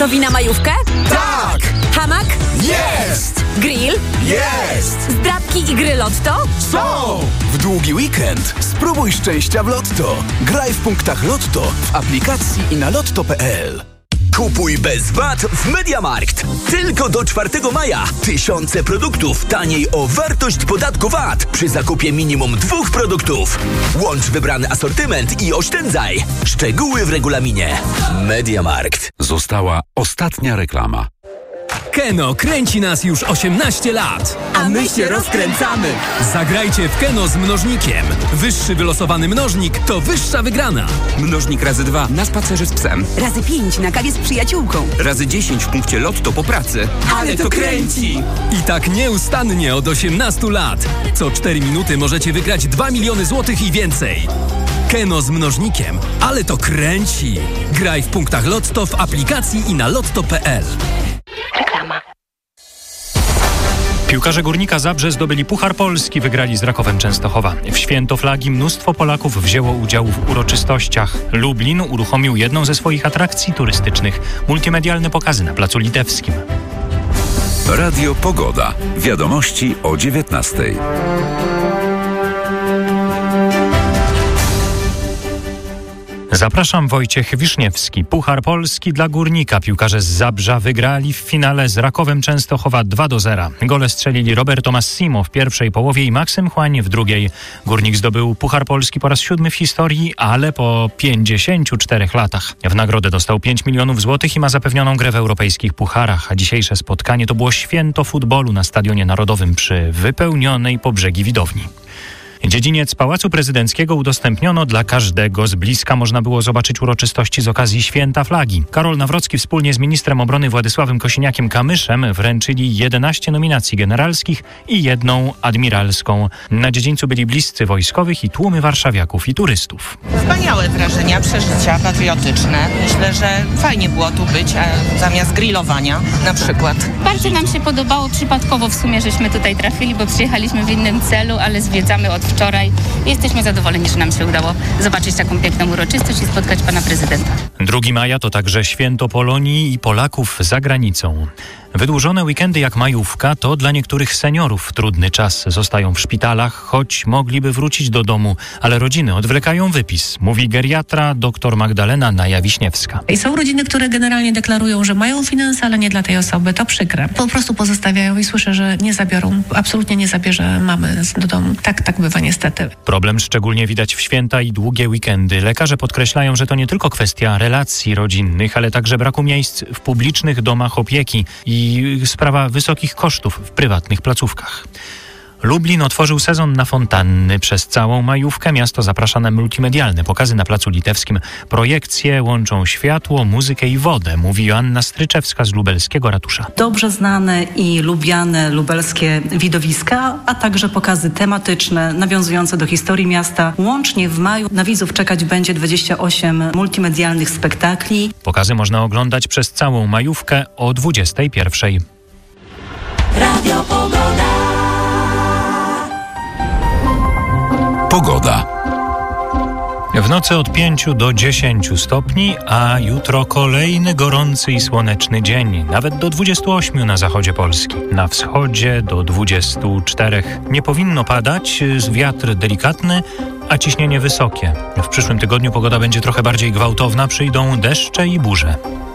Gotowi na majówkę? Tak! Hamak? Jest! Grill? Jest! Zdrabki i gry Lotto? Są! W długi weekend spróbuj szczęścia w Lotto. Graj w punktach Lotto w aplikacji i na lotto.pl. Kupuj bez VAT w MediaMarkt. Tylko do 4 maja. Tysiące produktów taniej o wartość podatku VAT przy zakupie minimum 2 produktów. Łącz wybrany asortyment i oszczędzaj. Szczegóły w regulaminie. MediaMarkt. Została ostatnia reklama. Keno kręci nas już 18 lat. A my się rozkręcamy. Zagrajcie w Keno z mnożnikiem. Wyższy wylosowany mnożnik to wyższa wygrana. Mnożnik razy 2 na spacerze z psem. Razy 5 na kawie z przyjaciółką. Razy 10 w punkcie Lotto po pracy. Ale to kręci! I tak nieustannie od 18 lat. Co 4 minuty możecie wygrać 2 miliony złotych i więcej. Keno z mnożnikiem. Ale to kręci. Graj w punktach Lotto w aplikacji i na lotto.pl. Reklama. Piłkarze Górnika Zabrze zdobyli Puchar Polski, wygrali z Rakowem Częstochowa. W święto flagi mnóstwo Polaków wzięło udział w uroczystościach. Lublin uruchomił jedną ze swoich atrakcji turystycznych – multimedialne pokazy na Placu Litewskim. Radio Pogoda. Wiadomości o 19:00. Zapraszam, Wojciech Wiszniewski. Puchar Polski dla Górnika. Piłkarze z Zabrza wygrali w finale z Rakowem Częstochowa 2-0. Gole strzelili Roberto Massimo w pierwszej połowie i Maksym Chłań w drugiej. Górnik zdobył Puchar Polski po raz 7 w historii, ale po 54 latach. W nagrodę dostał 5 milionów złotych i ma zapewnioną grę w europejskich pucharach. A dzisiejsze spotkanie to było święto futbolu na Stadionie Narodowym przy wypełnionej po brzegi widowni. Dziedziniec Pałacu Prezydenckiego udostępniono dla każdego. Z bliska można było zobaczyć uroczystości z okazji Święta Flagi. Karol Nawrocki wspólnie z ministrem obrony Władysławem Kosiniakiem-Kamyszem wręczyli 11 nominacji generalskich i 1 admiralską. Na dziedzińcu byli bliscy wojskowych i tłumy warszawiaków i turystów. Wspaniałe wrażenia, przeżycia patriotyczne. Myślę, że fajnie było tu być, zamiast grillowania na przykład. Bardzo nam się podobało, przypadkowo w sumie żeśmy tutaj trafili, bo przyjechaliśmy w innym celu, ale zwiedzamy od wczoraj. Jesteśmy zadowoleni, że nam się udało zobaczyć taką piękną uroczystość i spotkać pana prezydenta. 2 maja to także święto Polonii i Polaków za granicą. Wydłużone weekendy jak majówka to dla niektórych seniorów trudny czas. Zostają w szpitalach, choć mogliby wrócić do domu, ale rodziny odwlekają wypis, mówi geriatra dr Magdalena Naja-Wiśniewska. I są rodziny, które generalnie deklarują, że mają finanse, ale nie dla tej osoby. To przykre. Po prostu pozostawiają i słyszę, że nie zabiorą, absolutnie nie zabierze mamy do domu. Tak bywa niestety. Problem szczególnie widać w święta i długie weekendy. Lekarze podkreślają, że to nie tylko kwestia relacji rodzinnych, ale także braku miejsc w publicznych domach opieki i sprawa wysokich kosztów w prywatnych placówkach. Lublin otworzył sezon na fontanny. Przez całą majówkę miasto zaprasza na multimedialne pokazy na Placu Litewskim. Projekcje łączą światło, muzykę i wodę, mówi Joanna Stryczewska z lubelskiego ratusza. Dobrze znane i lubiane lubelskie widowiska, a także pokazy tematyczne nawiązujące do historii miasta. Łącznie w maju na widzów czekać będzie 28 multimedialnych spektakli. Pokazy można oglądać przez całą majówkę o 21:00. Radio Pogoda. Pogoda. W nocy od 5 do 10 stopni, a jutro kolejny gorący i słoneczny dzień. Nawet do 28 na zachodzie Polski. Na wschodzie do 24. Nie powinno padać, wiatr delikatny, a ciśnienie wysokie. W przyszłym tygodniu pogoda będzie trochę bardziej gwałtowna, przyjdą deszcze i burze.